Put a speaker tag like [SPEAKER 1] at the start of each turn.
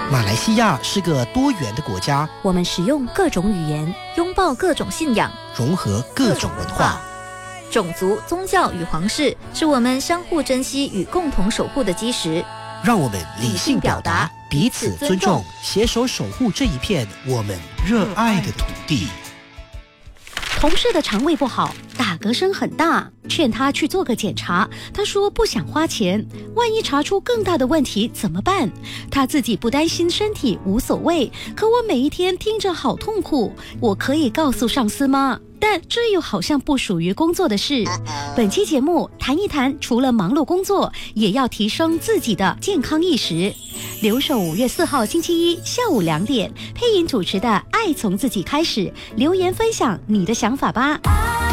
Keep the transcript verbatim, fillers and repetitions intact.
[SPEAKER 1] 马来西亚是个多元的国家，
[SPEAKER 2] 我们使用各种语言，拥抱各种信仰，
[SPEAKER 1] 融合各种文化。
[SPEAKER 2] 种族、宗教与皇室是我们相互珍惜与共同守护的基石。
[SPEAKER 1] 让我们理性表达，彼此尊重，携手守护这一片我们热爱的土地。
[SPEAKER 3] 同事的肠胃不好，打嗝声很大，劝他去做个检查，他说不想花钱，万一查出更大的问题怎么办？他自己不担心身体无所谓，可我每一天听着好痛苦，我可以告诉上司吗？但这又好像不属于工作的事。本期节目谈一谈，除了忙碌工作，也要提升自己的健康意识。留守五月四号星期一下午两点，配音主持的《爱从自己开始》，留言分享你的想法吧。